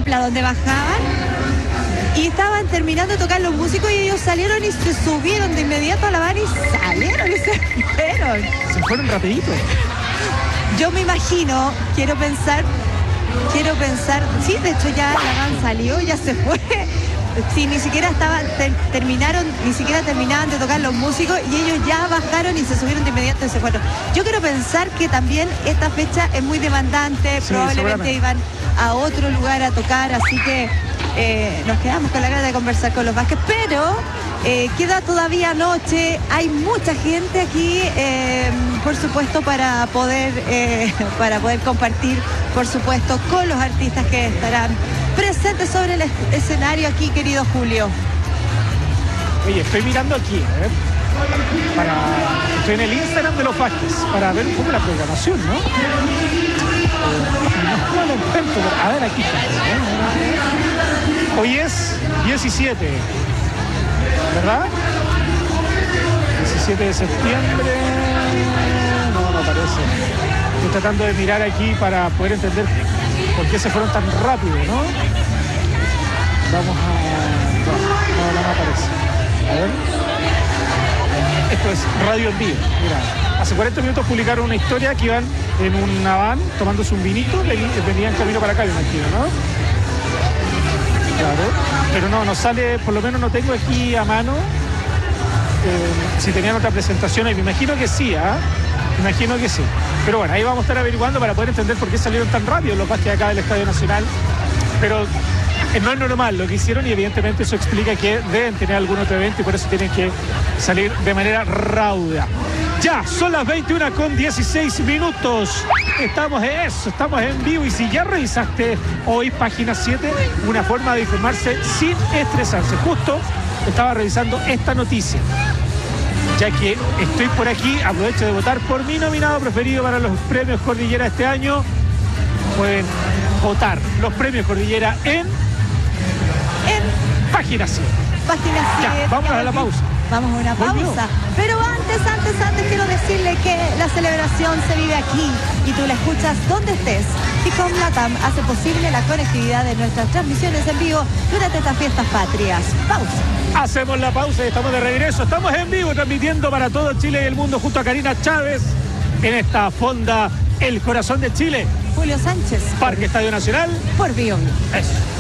Rampla, donde bajaban. Y estaban terminando de tocar los músicos y ellos salieron y se subieron de inmediato a la van y salieron y se fueron. Se fueron rapidito. Yo me imagino, quiero pensar, sí, de hecho ya la van salió, ya se fue. Sí, ni siquiera terminaban de tocar los músicos y ellos ya bajaron y se subieron de inmediato y se fueron. Yo quiero pensar que también esta fecha es muy demandante, sí, probablemente iban a otro lugar a tocar, así que nos quedamos con la gana de conversar con los Vázquez, pero queda todavía noche, hay mucha gente aquí, por supuesto, para poder compartir, por supuesto, con los artistas que estarán presentes sobre el escenario aquí, querido Julio. Oye, estoy mirando aquí, estoy en el Instagram de los Vázquez para ver un poco la programación, ¿no? No lo encuentro, a ver, aquí está. Hoy es 17, ¿verdad? 17 de septiembre. No aparece. Estoy tratando de mirar aquí para poder entender por qué se fueron tan rápido, ¿no? No aparece. A ver. Esto es radio en vivo. Mira, hace 40 minutos publicaron una historia que iban en una van tomándose un vinito, venían camino para acá, me imagino, ¿no? Claro, pero no sale, por lo menos no tengo aquí a mano si tenían otra presentación, y me imagino que sí, me imagino que sí. Pero bueno, ahí vamos a estar averiguando para poder entender por qué salieron tan rápido los Vázquez acá del Estadio Nacional. Pero no es normal lo que hicieron y evidentemente eso explica que deben tener algún otro evento y por eso tienen que salir de manera rauda. Ya, son las 21:16. Estamos en vivo y si ya revisaste hoy página 7, una forma de informarse sin estresarse. Justo estaba revisando esta noticia, ya que estoy por aquí, aprovecho de votar por mi nominado preferido para los premios Cordillera este año. Pueden votar los premios Cordillera en página 7. Página 7. Ya, vamos a la pausa. Vamos a una pausa. Pero antes quiero decirle que la celebración se vive aquí y tú la escuchas donde estés. Ticom Latam hace posible la conectividad de nuestras transmisiones en vivo durante estas fiestas patrias. Pausa. Hacemos la pausa y estamos de regreso. Estamos en vivo transmitiendo para todo Chile y el mundo junto a Karina Chávez en esta fonda El Corazón de Chile. Julio Sánchez. Parque Estadio Nacional. Por Bio. Eso.